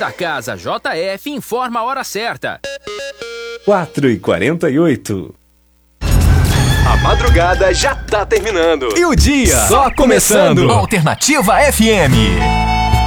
da Casa JF informa a hora certa. 4h48. A madrugada já tá terminando. E o dia só começando. Alternativa FM.